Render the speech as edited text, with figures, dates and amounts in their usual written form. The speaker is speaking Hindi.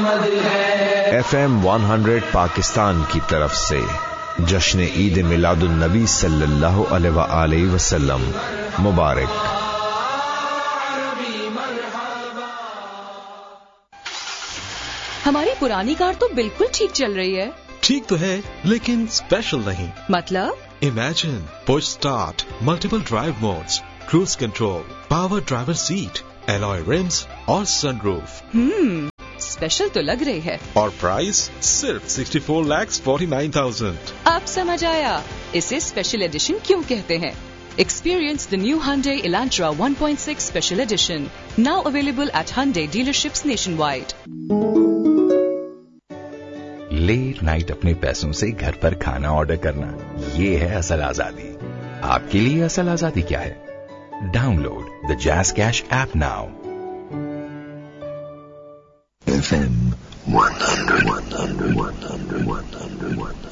FM 100 पाकिस्तान की तरफ से जश्न ईद मिलादुन नबी सल्लल्लाहु अलैहि वसल्लम मुबारक। हमारी पुरानी कार तो बिल्कुल ठीक चल रही है। ठीक तो है, लेकिन स्पेशल नहीं। मतलब? Imagine push start, multiple drive modes, cruise control, power driver seat, alloy RIMS और सनरूफ। स्पेशल तो लग रही है। और प्राइस सिर्फ 64,49,000। अब समझ आया इसे स्पेशल एडिशन क्यों कहते हैं। Experience the new Hyundai Elantra 1.6 Special Edition, now available at Hyundai dealerships nationwide. Late night अपने पैसों से घर पर खाना ऑर्डर करना, ये है असल आजादी। आपके लिए असल आजादी क्या है? Download the jazz cash app now. FM 100.